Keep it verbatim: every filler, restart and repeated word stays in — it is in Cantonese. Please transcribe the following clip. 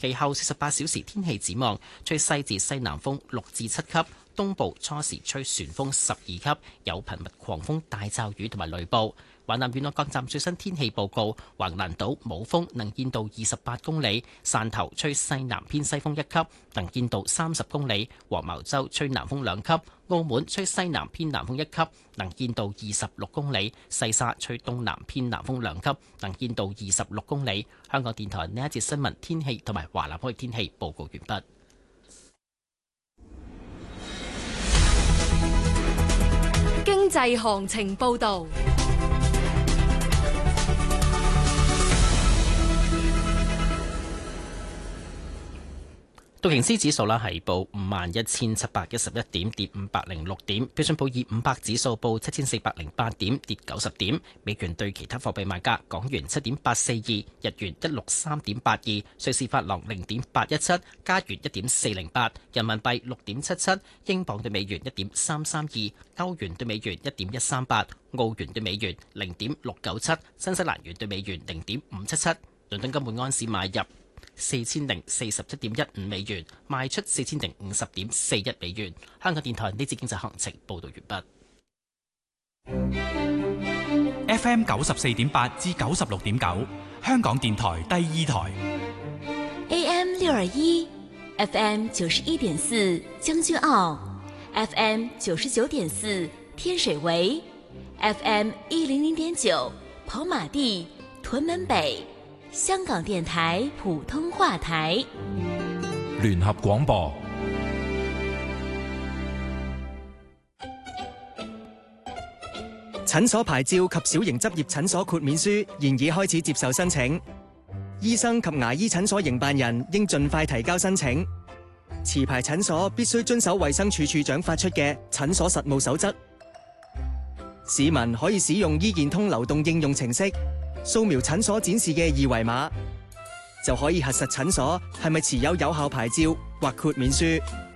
其後四十八小時天氣展望，吹西至西南風六至七級，東部初時吹旋風十二級，有頻密狂風大驟雨同埋雷暴。華南沿岸各站最新天氣報告：橫瀾島冇風，能見度二十八公里；汕頭吹西南偏西風一級，能見度三十公里；黃茅洲吹南風兩級；澳門吹西南偏南風一級，能見度二十六公里；西沙吹東南偏南風兩級，能見度二十六公里。香港電台呢一節新聞天氣同埋華南海天氣報告完畢。 經濟行情報導。 道瓊斯指數啦係報五萬一千七百一十一點，跌五百零六點。標準普爾五百指數報七千四百零八點，跌九十點。美元對其他貨幣賣價：港元七點八四二，日元一六三點八二，瑞士法郎零點八一七，加元一點四零八，人民幣六點七七，英鎊對美元一點三三二，歐元對美元一點一三八，澳元對美元零點六九七，新西蘭元對美元零點五七七。倫敦金每安士買入四千零四十七點一五美元，賣出四千零五十點四一美元。香港電台呢節經濟行情報道完畢。F M 九十四點八至九十六點九，香港電台第二台。 A M 六二一，F M 九十一點四將軍澳 ，F M 九十九點四天水圍 ，F M 一零零點九跑馬地屯門北。香港電台普通話台， 聯合廣播。 診所牌照及小型執業診所豁免書現已開始接受申請，醫生及牙醫診所營辦人應盡快提交申請。持牌診所必須遵守衛生署署長發出嘅診所實務守則。市民可以使用醫健通流動應用程式，掃描診所展示嘅二維碼，就可以核實診所係咪持有有效牌照或豁免書。